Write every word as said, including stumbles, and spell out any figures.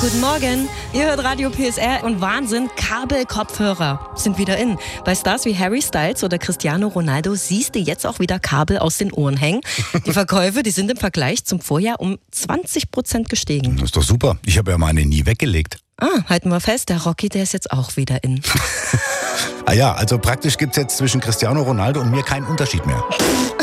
Guten Morgen, ihr hört Radio P S R und Wahnsinn, Kabelkopfhörer sind wieder in. Bei Stars wie Harry Styles oder Cristiano Ronaldo siehst du jetzt auch wieder Kabel aus den Ohren hängen. Die Verkäufe, die sind im Vergleich zum Vorjahr um zwanzig Prozent gestiegen. Das ist doch super. Ich habe ja meine nie weggelegt. Ah, halten wir fest, der Rocky, der ist jetzt auch wieder in. Ah ja, also praktisch gibt es jetzt zwischen Cristiano Ronaldo und mir keinen Unterschied mehr.